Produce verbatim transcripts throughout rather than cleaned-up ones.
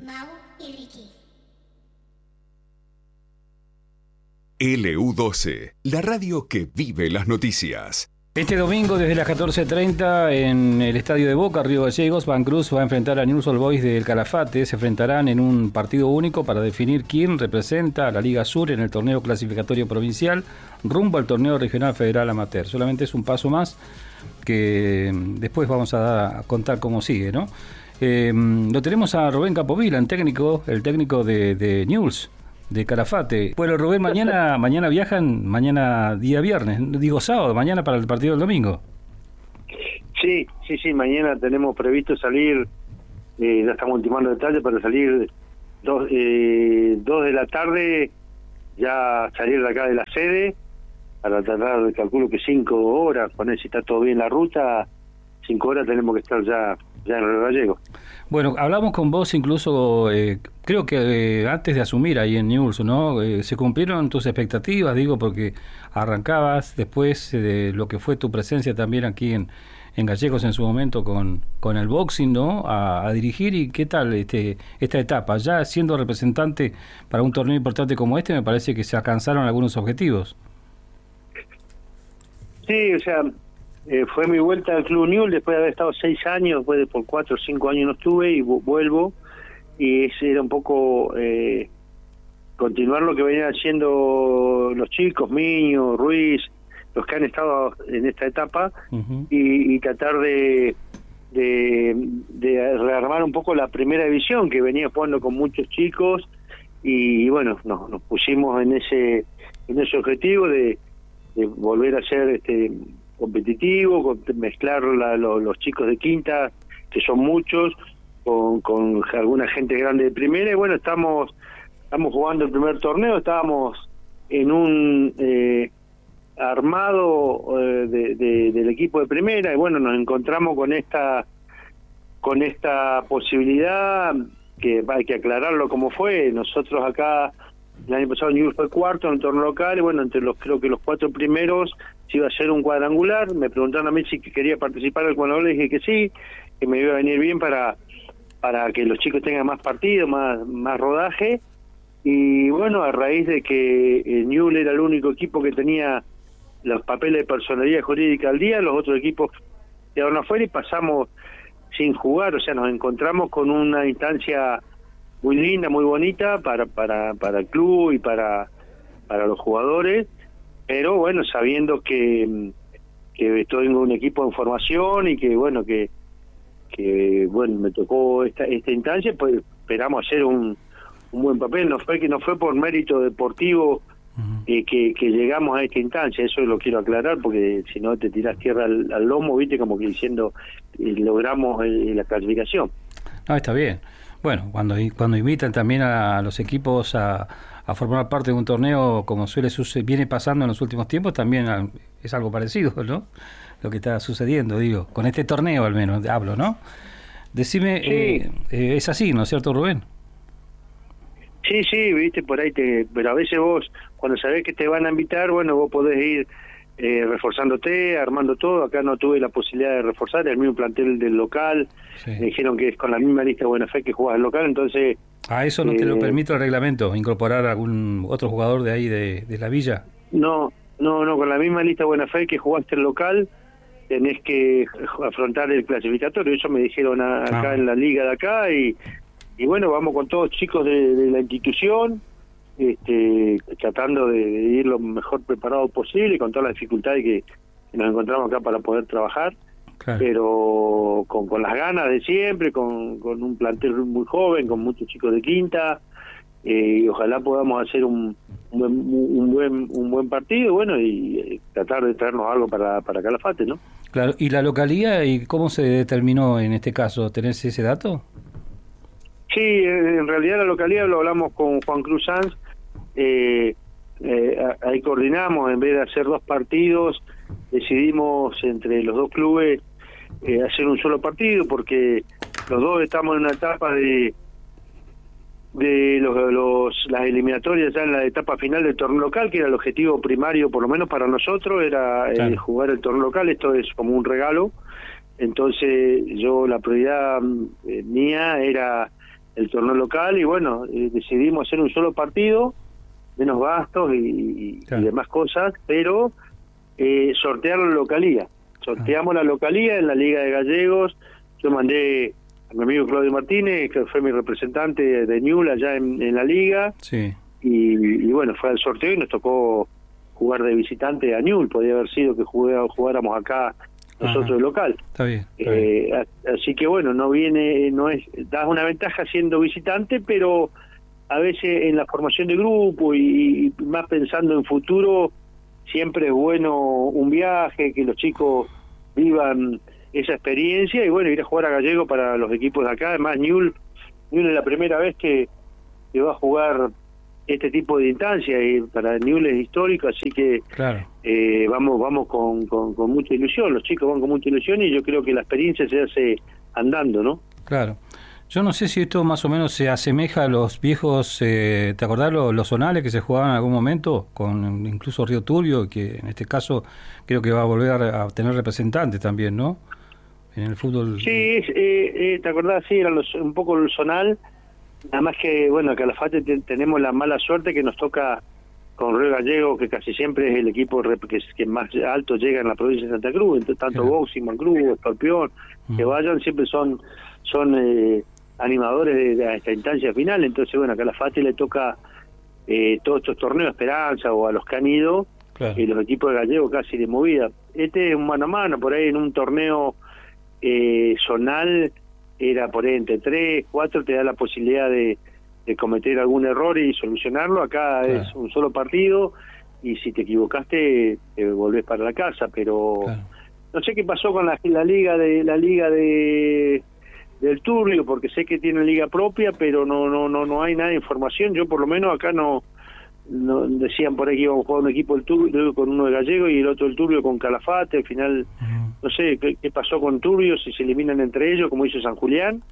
Mau y Ricky. L U doce, la radio que vive las noticias. Este domingo desde las catorce treinta en el estadio de Boca, Río Gallegos, Van Cruz va a enfrentar a Newell's Old Boys del Calafate. Se enfrentarán en un partido único para definir quién representa a la Liga Sur en el torneo clasificatorio provincial rumbo al torneo regional federal amateur. Solamente es un paso más que después vamos a, a contar cómo sigue, ¿no? Eh, lo tenemos a Rubén Capovilla, el técnico, el técnico de, de Newell's, de Calafate. Bueno, Rubén, mañana mañana viajan, mañana día viernes, digo sábado, mañana para el partido del domingo. Sí, sí, sí, mañana tenemos previsto salir, eh, ya estamos ultimando detalles para salir dos, eh, dos de la tarde, ya salir de acá de la sede, para tardar, calculo que cinco horas, poner si está todo bien la ruta, cinco horas tenemos que estar ya, ya en Río Gallegos. Bueno, hablamos con vos incluso, eh, creo que eh, antes de asumir ahí en Newell's, ¿no? Eh, ¿Se cumplieron tus expectativas? Digo, porque arrancabas después de lo que fue tu presencia también aquí en, en Gallegos en su momento con, con el boxing, ¿no? A, a dirigir, y ¿qué tal este esta etapa? Ya siendo representante para un torneo importante como este, me parece que se alcanzaron algunos objetivos. Sí, o sea... Eh, fue mi vuelta al Club Newell's después de haber estado seis años, después de por cuatro o cinco años no estuve y vuelvo, y ese era un poco eh, continuar lo que venían haciendo los chicos, Miño, Ruiz, los que han estado en esta etapa, uh-huh. y, y tratar de, de, de rearmar un poco la primera división que venía jugando con muchos chicos, y, y bueno, nos, nos pusimos en ese en ese objetivo de, de volver a ser este competitivo, con mezclar la, lo, los chicos de quinta, que son muchos, con, con alguna gente grande de primera, y bueno, estamos estamos jugando el primer torneo, estábamos en un eh, armado eh, de, de, del equipo de primera, y bueno, nos encontramos con esta con esta posibilidad, que hay que aclararlo cómo fue. Nosotros acá, el año pasado Newell's fue cuarto en el torneo local, y bueno, entre los creo que los cuatro primeros se iba a hacer un cuadrangular. Me preguntaron a mí si quería participar del cuadrangular, dije que sí, que me iba a venir bien para para que los chicos tengan más partidos, más más rodaje. Y bueno, a raíz de que Newell's era el único equipo que tenía los papeles de personalidad jurídica al día, los otros equipos quedaron afuera y pasamos sin jugar. O sea, nos encontramos con una instancia muy linda, muy bonita para para para el club y para para los jugadores, pero bueno, sabiendo que que estoy en un equipo en formación y que bueno que que bueno me tocó esta esta instancia, pues esperamos hacer un un buen papel. No fue que no fue por mérito deportivo uh-huh. eh, que que llegamos a esta instancia, eso lo quiero aclarar, porque si no te tirás tierra al, al lomo, viste, como que diciendo eh, logramos eh, la clasificación. No, está bien. Bueno, cuando cuando invitan también a los equipos a, a formar parte de un torneo, como suele suceder, viene pasando en los últimos tiempos, también es algo parecido, ¿no? Lo que está sucediendo, digo, con este torneo al menos, hablo, ¿no? Decime, sí. eh, eh, es así, ¿no es cierto, Rubén? Sí, sí, viste, por ahí te... Pero a veces vos, cuando sabés que te van a invitar, bueno, vos podés ir eh, reforzándote, armando todo. Acá no tuve la posibilidad de reforzar, el mismo plantel del local. Sí. Me dijeron que es con la misma lista de buena fe que jugás al local, entonces... ¿A eso no eh, te lo permite el reglamento, incorporar a algún otro jugador de ahí de, de la villa? No, no, no, con la misma lista de buena fe que jugaste el local, tenés que afrontar el clasificatorio. Eso me dijeron a, acá ah. en la liga de acá, y, y bueno, vamos con todos chicos de, de la institución, este, tratando de, de ir lo mejor preparado posible, con todas las dificultades que, que nos encontramos acá para poder trabajar. Claro. Pero con, con las ganas de siempre, con, con un plantel muy joven, con muchos chicos de quinta, eh, y ojalá podamos hacer un, un, buen, un buen un buen partido, bueno, y eh, tratar de traernos algo para, para Calafate, ¿no? Claro, ¿y la localidad y cómo se determinó en este caso? ¿Tenés ese dato? Sí, en realidad la localidad lo hablamos con Juan Cruz Sanz, eh, eh, ahí coordinamos, en vez de hacer dos partidos, decidimos entre los dos clubes eh, hacer un solo partido, porque los dos estamos en una etapa de de los, los las eliminatorias, ya en la etapa final del torneo local, que era el objetivo primario, por lo menos para nosotros, era claro. eh, jugar el torneo local. Esto es como un regalo. Entonces yo, la prioridad eh, mía era el torneo local y bueno, eh, decidimos hacer un solo partido, menos gastos y, claro. y demás cosas, pero eh, sortear la localía. Sorteamos ah. la localía en la Liga de Gallegos. Yo mandé a mi amigo Claudio Martínez, que fue mi representante de Newell's allá en, en la liga, sí. y, y bueno, fue al sorteo y nos tocó jugar de visitante a Newell's. Podía haber sido que jugué, jugáramos acá nosotros Ajá. de local. Está bien, está eh, bien. Así que bueno, no viene, no es, das una ventaja siendo visitante, pero a veces en la formación de grupo y, y más pensando en futuro, siempre es bueno un viaje, que los chicos vivan esa experiencia y bueno, ir a jugar a Gallego para los equipos de acá. Además, Newell's, Newell's es la primera vez que, que va a jugar este tipo de instancia y para Newell's es histórico, así que claro. eh, vamos vamos con, con, con mucha ilusión, los chicos van con mucha ilusión y yo creo que la experiencia se hace andando, ¿no? Claro. Yo no sé si esto más o menos se asemeja a los viejos, eh, ¿te acordás los, los zonales que se jugaban en algún momento? Con incluso Río Turbio, que en este caso creo que va a volver a, a tener representantes también, ¿no? En el fútbol. Sí, eh, eh, ¿te acordás? Sí, era los, un poco el zonal, nada más que, bueno, que a la Calafate te, tenemos la mala suerte que nos toca con Río Gallego, que casi siempre es el equipo que, que más alto llega en la provincia de Santa Cruz, entonces, tanto claro. Boxing, Mancruz, Escorpión, uh-huh. que vayan, siempre son son eh, animadores de, de esta instancia final, entonces bueno, a Calafate le toca eh, todos estos torneos Esperanza o a los que han ido, claro. y los equipos de Gallego casi de movida. Este es un mano a mano, por ahí en un torneo eh, zonal, era por ahí entre tres, cuatro, te da la posibilidad de, de cometer algún error y solucionarlo. Acá claro. es un solo partido y si te equivocaste te volvés para la casa, pero claro. no sé qué pasó con la, la liga de la liga de del Turbio, porque sé que tiene liga propia, pero no no no no hay nada de información. Yo por lo menos acá no, no decían por ahí que íbamos a jugar un equipo del Turbio con uno de Gallego y el otro del Turbio con Calafate. Al final uh-huh. no sé qué, qué pasó con Turbio, si se eliminan entre ellos como hizo San Julián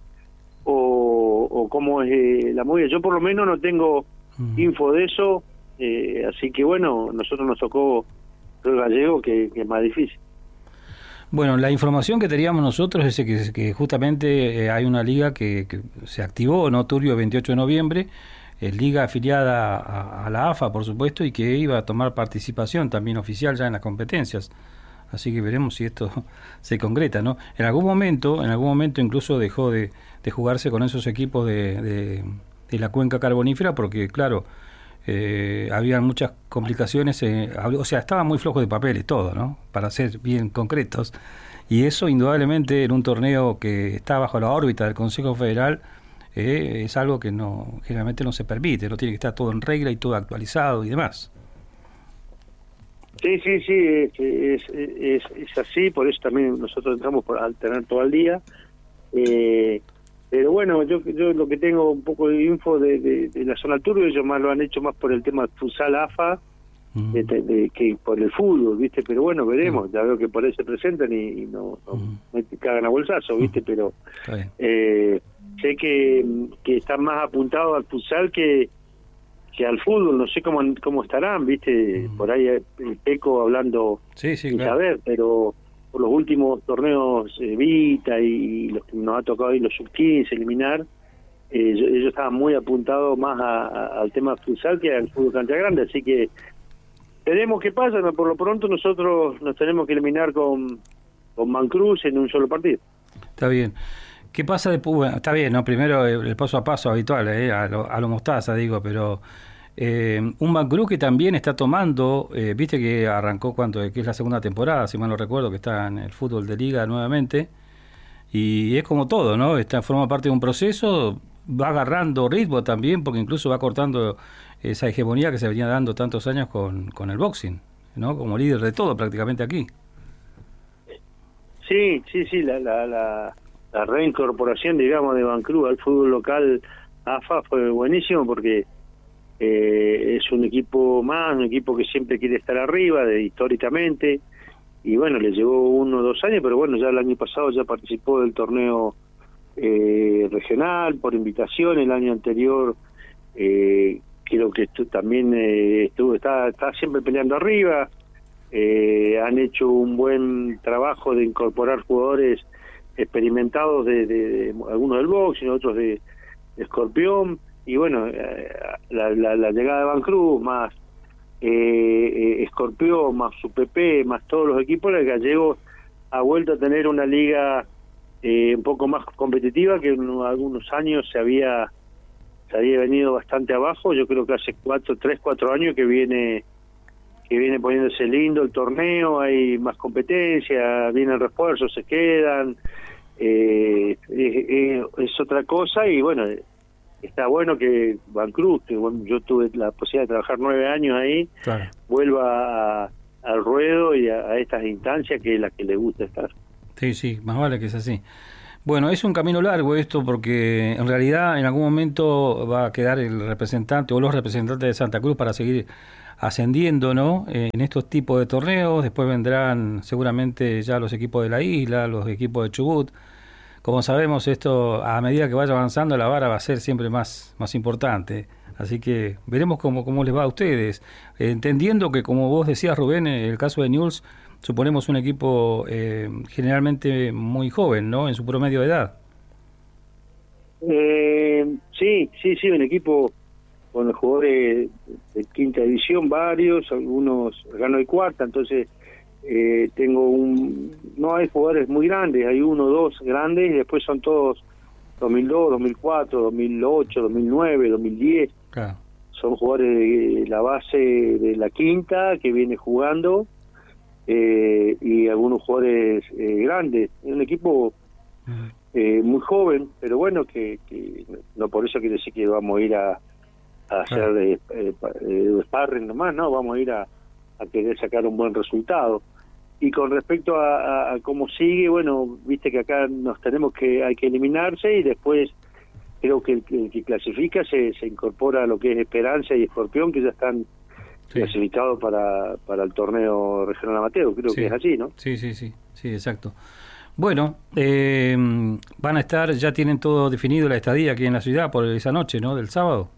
o, o cómo es eh, la movida. Yo por lo menos no tengo uh-huh. info de eso, eh, así que bueno, nosotros nos tocó el Gallego, que, que es más difícil. Bueno, la información que teníamos nosotros es que, que justamente eh, hay una liga que, que se activó, ¿no? Turbio, veintiocho de noviembre, eh, liga afiliada a, a la A F A, por supuesto, y que iba a tomar participación también oficial ya en las competencias. Así que veremos si esto se concreta, ¿no? En algún momento, en algún momento incluso dejó de, de jugarse con esos equipos de, de, de la cuenca carbonífera, porque claro, eh, había muchas complicaciones, eh, o sea, estaba muy flojo de papeles todo, ¿no? Para ser bien concretos. Y eso indudablemente en un torneo que está bajo la órbita del Consejo Federal eh, es algo que no generalmente no se permite, no tiene que estar todo en regla y todo actualizado y demás. Sí, sí, sí, es, es, es, es así, por eso también nosotros entramos por alternar todo el día. Eh, pero bueno, yo yo lo que tengo un poco de info de, de, de la zona Turbio, ellos más lo han hecho más por el tema de futsal A F A mm. de, de, de, que por el fútbol, ¿viste? Pero bueno, veremos, mm. ya veo que por ahí se presentan y, y no, no mm. me cagan a bolsazo, ¿viste? Pero eh, sé que, que están más apuntados al futsal que que al fútbol, no sé cómo cómo estarán, viste, mm. por ahí el Peco hablando sí, sí, sin claro. saber, pero por los últimos torneos eh, Vita y los que nos ha tocado ahí los sub quince eliminar, eh, ellos, ellos estaban muy apuntados más a, a, al tema futsal que al fútbol cancha grande, así que veremos qué pasa. No, por lo pronto nosotros nos tenemos que eliminar con, con Mancruz en un solo partido. Está bien. ¿Qué pasa después? Bueno, está bien, ¿no? Primero el paso a paso habitual, ¿eh? a, lo, a lo mostaza, digo, pero eh, un Mancruz que también está tomando, eh, viste que arrancó cuando, que es la segunda temporada, si mal no recuerdo, que está en el fútbol de liga nuevamente, y es como todo, ¿no? Está, forma parte de un proceso, va agarrando ritmo también, porque incluso va cortando esa hegemonía que se venía dando tantos años con, con el boxing, ¿no? Como líder de todo prácticamente aquí. Sí, sí, sí, la... la, la... la reincorporación, digamos, de Mancruz al fútbol local A F A fue buenísimo porque eh, es un equipo más, un equipo que siempre quiere estar arriba, de, históricamente, y bueno, le llevó uno o dos años, pero bueno, ya el año pasado ya participó del torneo eh, regional por invitación, el año anterior eh, creo que estu también eh, estuvo está, está siempre peleando arriba, eh, han hecho un buen trabajo de incorporar jugadores experimentados de, de, de algunos del boxing, otros de, Escorpión, y bueno, eh, la, la, la llegada de Van Cruz, más eh, eh, Escorpión, más su P P, más todos los equipos, el Gallego ha vuelto a tener una liga eh, un poco más competitiva, que en algunos años se había se había venido bastante abajo. Yo creo que hace cuatro, tres, cuatro años que viene que viene poniéndose lindo el torneo, hay más competencia, vienen refuerzos, se quedan, eh, eh, es otra cosa, y bueno, está bueno que Van Cruz, que bueno, yo tuve la posibilidad de trabajar nueve años ahí, claro, vuelva a, al ruedo y a, a estas instancias que es la que le gusta estar. Sí, sí, más vale que es así. Bueno, es un camino largo esto, porque en realidad en algún momento va a quedar el representante o los representantes de Santa Cruz para seguir ascendiendo, ¿no? Eh, en estos tipos de torneos. Después vendrán seguramente ya los equipos de la isla, los equipos de Chubut. Como sabemos, esto a medida que vaya avanzando la vara va a ser siempre más, más importante. Así que veremos cómo, cómo les va a ustedes. Eh, entendiendo que, como vos decías, Rubén, en el caso de Newell's, suponemos un equipo eh, generalmente muy joven, ¿no? En su promedio de edad. Eh, sí, sí, sí, un equipo con los jugadores de quinta división, varios, algunos ganó el cuarta, entonces eh, tengo un... No hay jugadores muy grandes, hay uno o dos grandes, y después son todos dos mil dos, dos mil cuatro, dos mil ocho, dos mil nueve, dos mil diez. Claro. Son jugadores de la base de la quinta que viene jugando, eh, y algunos jugadores eh, grandes. Es un equipo eh, muy joven, pero bueno, que, que no por eso quiere decir que vamos a ir a, a hacer claro. eh, eh, eh, sparring nomás, no, vamos a ir a, a querer sacar un buen resultado. Y con respecto a, a, a cómo sigue, bueno, viste que acá nos tenemos que, hay que eliminarse, y después creo que el, el que clasifica se, se incorpora a lo que es Esperanza y Escorpión, que ya están sí. clasificados para, para el torneo regional amateur, creo sí. que es así, ¿no? Sí, sí, sí, sí, exacto. Bueno, eh, van a estar, ya tienen todo definido la estadía aquí en la ciudad por esa noche, ¿no?, del sábado.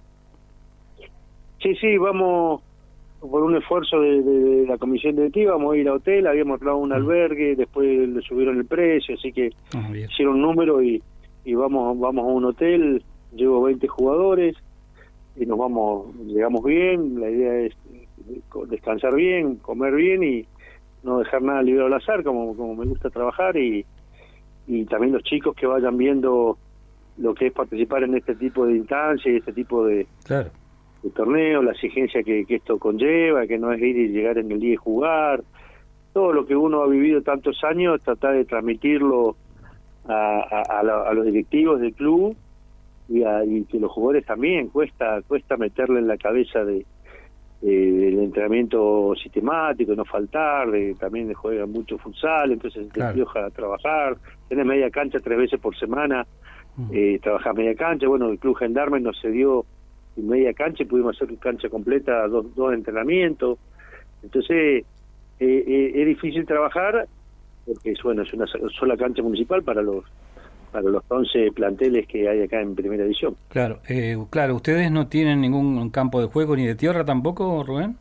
Sí, sí, vamos por un esfuerzo de, de, de la comisión directiva, vamos a ir a hotel, habíamos dado un albergue, después le subieron el precio, así que ah, hicieron un número y, y vamos vamos a un hotel, llevo veinte jugadores y nos vamos, llegamos bien, la idea es descansar bien, comer bien y no dejar nada libre al azar, como, como me gusta trabajar, y, y también los chicos que vayan viendo lo que es participar en este tipo de instancias y este tipo de... Claro. de torneo, la exigencia que, que esto conlleva, que no es ir y llegar en el día y jugar, todo lo que uno ha vivido tantos años, tratar de transmitirlo a, a, a, la, a los directivos del club y, a, y que los jugadores también, cuesta cuesta meterle en la cabeza de, de del entrenamiento sistemático, no faltar, de, también de juega mucho futsal, entonces te claro. empioja a trabajar, tenés media cancha tres veces por semana, uh-huh. eh, trabajás media cancha, bueno, el Club Gendarme nos cedió media cancha y pudimos hacer cancha completa, dos, dos entrenamientos, entonces eh, eh, es difícil trabajar porque es, bueno, es una sola cancha municipal para los para los once planteles que hay acá en primera división. Claro, eh, claro, ¿ustedes no tienen ningún campo de juego ni de tierra tampoco, Rubén?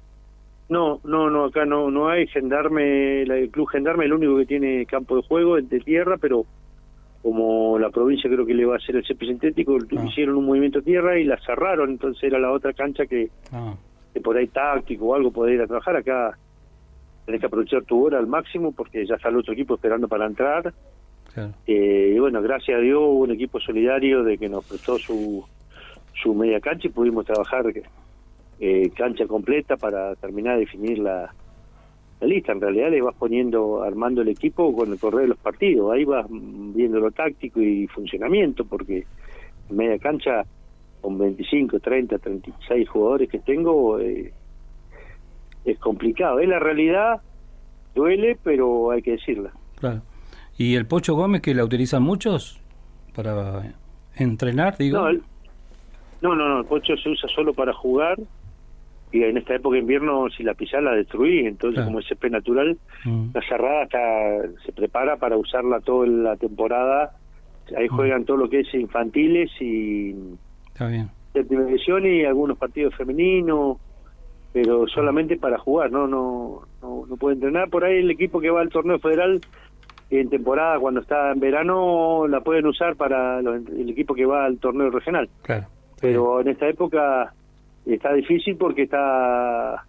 No, no, no, acá no no hay. Gendarme, el Club Gendarme es el único que tiene campo de juego de tierra, pero como la provincia creo que le va a hacer el césped sintético, ah. hicieron un movimiento tierra y la cerraron, entonces era la otra cancha que, ah. que por ahí táctico o algo podía ir a trabajar. Acá tenés que aprovechar tu hora al máximo porque ya está el otro equipo esperando para entrar. Claro. Eh, y bueno, gracias a Dios hubo un equipo solidario de que nos prestó su, su media cancha y pudimos trabajar eh, cancha completa para terminar de definir la la lista. En realidad le vas poniendo, armando el equipo con el correr de los partidos, ahí vas viendo lo táctico y funcionamiento, porque en media cancha con veinticinco, treinta, treinta y seis jugadores que tengo eh, es complicado, es la realidad, duele, pero hay que decirla. Claro. ¿Y el Pocho Gómez, que la utilizan muchos para entrenar, digo? No, el, no, no, no, el Pocho se usa solo para jugar. Y en esta época de invierno, si la pisás la destruís, entonces claro. como es césped natural, mm. la cerrada está, se prepara para usarla toda la temporada. Ahí mm. juegan todo lo que es infantiles y está bien. Séptima división y algunos partidos femeninos, pero solamente para jugar, no no no, no puede entrenar. Por ahí el equipo que va al torneo federal en temporada, cuando está en verano, la pueden usar para los, el equipo que va al torneo regional. Claro. Pero en esta época está difícil porque está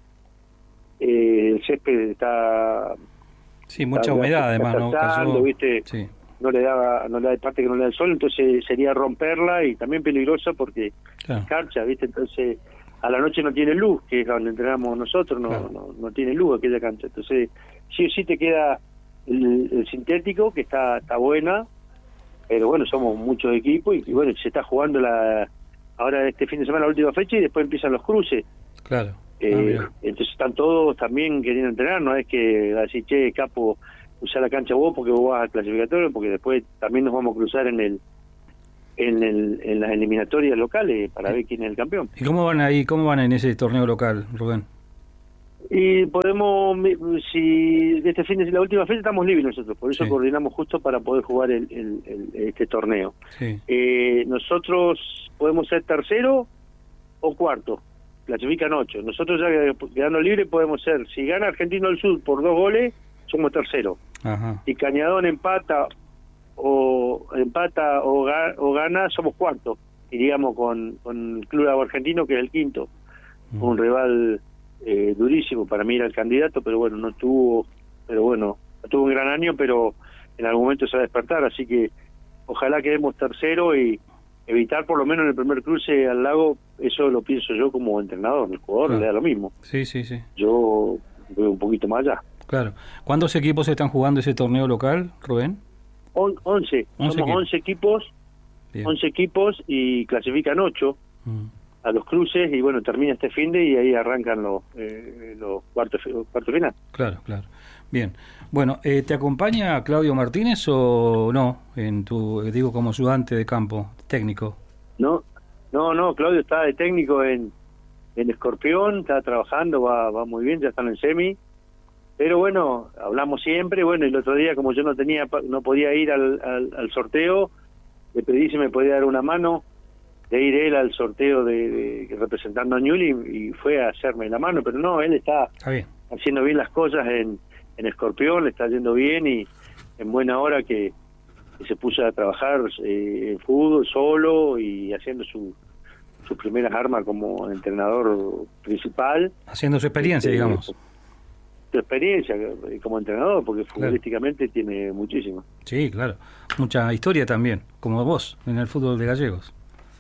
eh, el césped está sí mucha está, humedad está, además está no saltando, Cayó... viste sí. no le da no le da parte que no le da el sol, entonces sería romperla y también peligrosa porque claro. Carcha, viste, entonces a la noche no tiene luz, que es donde entrenamos nosotros, no claro. no, no tiene luz aquella cancha, entonces sí o sí te queda el, el sintético, que está está buena, pero bueno, somos muchos equipos y, y bueno, se está jugando la ahora este fin de semana la última fecha y después empiezan los cruces. Claro. Eh, ah, entonces están todos también queriendo entrenar, no es que decir, che, Capo, usa la cancha vos porque vos vas al clasificatorio, porque después también nos vamos a cruzar en el en el en las eliminatorias locales para ver quién es el campeón. ¿Y cómo van ahí, cómo van en ese torneo local, Rubén? Y podemos, si este fin de la última fecha estamos libres nosotros, por eso sí. coordinamos justo para poder jugar el, el, el, este torneo. Sí. Eh, nosotros podemos ser tercero o cuarto, clasifican ocho. Nosotros ya quedando libres podemos ser, si gana Argentino del Sur por dos goles, somos tercero. Ajá. Si Cañadón empata o empata o, ga, o gana, somos cuarto. Iríamos con, con el Club Argentino, que es el quinto, mm. un rival eh, durísimo, para mí era el candidato, pero bueno, no tuvo, pero bueno, tuvo un gran año, pero en algún momento se va a despertar, así que ojalá quedemos tercero y evitar por lo menos en el primer cruce al lago, eso lo pienso yo como entrenador, el jugador claro. le da lo mismo. Sí, sí, sí. Yo veo un poquito más allá. Claro. ¿Cuántos equipos están jugando ese torneo local, Rubén? On, once. once. Somos once equipos, Bien. once equipos y clasifican ocho mm. a los cruces y bueno, termina este finde y ahí arrancan los, eh, los cuartos cuarto final. Claro, claro. Bien. Bueno, eh, ¿te acompaña Claudio Martínez o no? En tu, digo, como ayudante de campo, técnico. No, no, no, Claudio está de técnico en, en Escorpión, está trabajando, va, va muy bien, ya están en semi. Pero bueno, hablamos siempre, bueno, y el otro día como yo no tenía, no podía ir al, al, al sorteo, le pedí si me podía dar una mano de ir él al sorteo de, de representando a Newell's y fue a hacerme la mano, pero no, él está, está bien. haciendo bien las cosas en, en Escorpión, le está yendo bien y en buena hora que, que se puso a trabajar eh, en fútbol solo y haciendo su sus primeras armas como entrenador principal. Haciendo su experiencia, eh, digamos. Tu experiencia como entrenador, porque futbolísticamente claro. tiene muchísimo. Sí, claro. Mucha historia también, como vos, en el fútbol de Gallegos.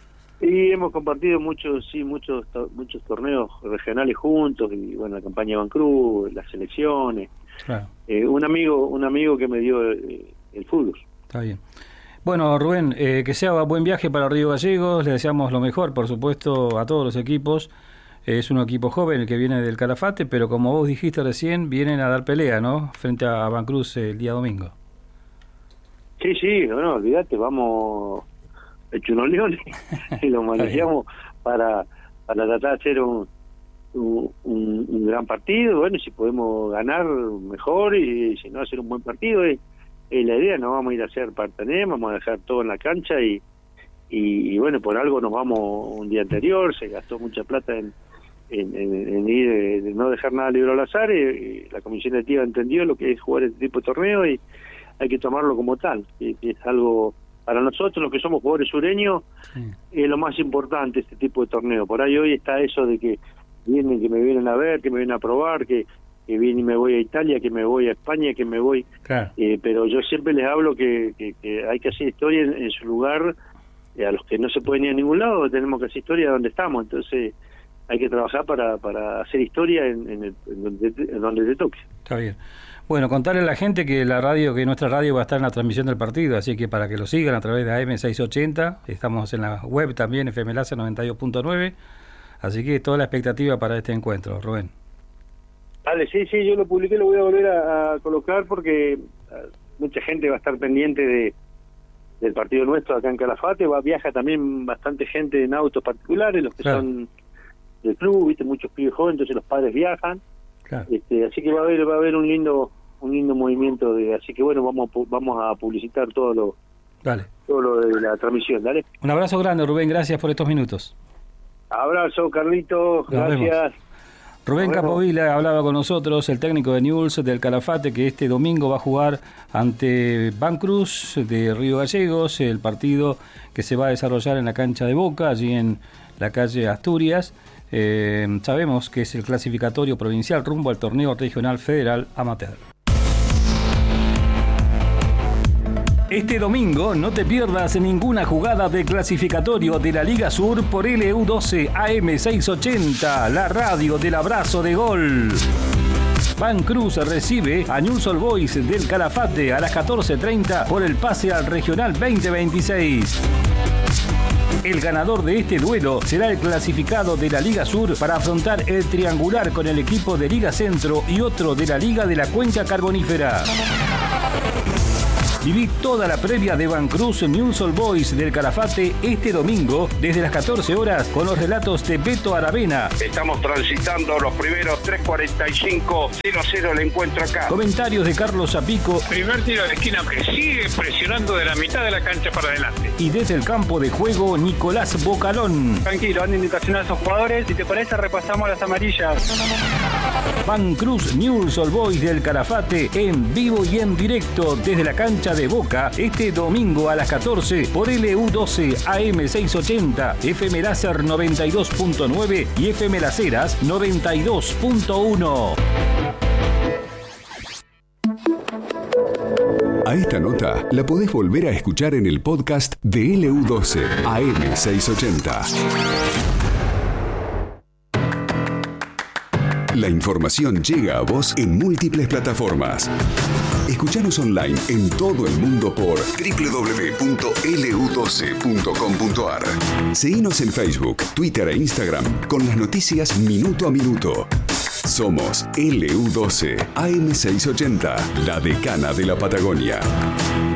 Y hemos compartido muchos, sí, muchos muchos torneos regionales juntos, y bueno, la campaña de Van Cruz, las selecciones. Claro. Eh, un amigo un amigo que me dio eh, el fútbol. Está bien. Bueno, Rubén, eh, que sea buen viaje para Río Gallegos, le deseamos lo mejor, por supuesto, a todos los equipos. Es un equipo joven el que viene del Calafate, pero como vos dijiste recién, vienen a dar pelea, ¿no? Frente a Van Cruz el día domingo. Sí, sí, no, no olvídate, vamos hecho unos leones y lo manejamos para, para tratar de hacer un, un, un gran partido. Bueno, si podemos ganar, mejor, y si no, hacer un buen partido. Es, es la idea, no vamos a ir a hacer partené, vamos a dejar todo en la cancha y, y, y bueno, por algo nos vamos un día anterior, se gastó mucha plata en En, en, en ir, eh, de no dejar nada libre al azar, y, y la comisión directiva entendió lo que es jugar este tipo de torneo y hay que tomarlo como tal, que, que es algo para nosotros, los que somos jugadores sureños, sí. es lo más importante este tipo de torneo. Por ahí hoy está eso de que vienen, que me vienen a ver, que me vienen a probar, que, que vienen y me voy a Italia, que me voy a España, que me voy, claro. eh, pero yo siempre les hablo que, que, que hay que hacer historia en, en su lugar, eh, a los que no se pueden ir a ningún lado, tenemos que hacer historia donde estamos, entonces hay que trabajar para, para hacer historia en, en, el, en, donde, en donde te toque. Está bien. Bueno, contarle a la gente que la radio, que nuestra radio va a estar en la transmisión del partido, así que para que lo sigan a través de A M seiscientos ochenta, estamos en la web también, F M L A S noventa y dos punto nueve, así que toda la expectativa para este encuentro, Rubén. Vale, sí, sí, yo lo publiqué, lo voy a volver a, a colocar porque uh, mucha gente va a estar pendiente de del partido nuestro acá en Calafate, va viaja también bastante gente en autos particulares, los que claro. son del club, viste, muchos pibes jóvenes, entonces los padres viajan, claro. este, así que va a haber va a haber un lindo un lindo movimiento de, así que bueno, vamos vamos a publicitar todo lo Dale. todo lo de la transmisión, dale. Un abrazo grande, Rubén, gracias por estos minutos. Abrazo, Carlito, gracias. Rubén Capovilla hablaba con nosotros, el técnico de Newell's del Calafate, que este domingo va a jugar ante Van Cruz de Río Gallegos, el partido que se va a desarrollar en la cancha de Boca, allí en la calle Asturias. Eh, sabemos que es el clasificatorio provincial rumbo al torneo regional federal amateur. Este domingo no te pierdas ninguna jugada de clasificatorio de la Liga Sur por L U doce A M seiscientos ochenta, la radio del abrazo de gol. Van Cruz recibe a Newell's Old Boys del Calafate a las catorce treinta por el pase al Regional veinte veintiséis. El ganador de este duelo será el clasificado de la Liga Sur para afrontar el triangular con el equipo de Liga Centro y otro de la Liga de la Cuenca Carbonífera. Viví toda la previa de Van Cruz Newell's Old Boys del Calafate este domingo desde las catorce horas con los relatos de Beto Aravena. Estamos transitando los primeros tres cuarenta y cinco, cero cero el encuentro acá. Comentarios de Carlos Zapico. Primer tiro de esquina que sigue presionando de la mitad de la cancha para adelante. Y desde el campo de juego, Nicolás Bocalón. Tranquilo, dando indicación a esos jugadores. Si te parece, repasamos las amarillas. Van Cruz Newell's Old Boys del Calafate en vivo y en directo desde la cancha de Boca este domingo a las catorce por L U doce A M seiscientos ochenta, F M Láser noventa y dos punto nueve y F M Las Heras noventa y dos punto uno. A esta nota la podés volver a escuchar en el podcast de L U doce A M seiscientos ochenta. La información llega a vos en múltiples plataformas. Escuchanos online en todo el mundo por doble u doble u doble u punto L U doce punto com punto A R. Seguinos en Facebook, Twitter e Instagram con las noticias minuto a minuto. Somos L U doce A M seiscientos ochenta, la decana de la Patagonia.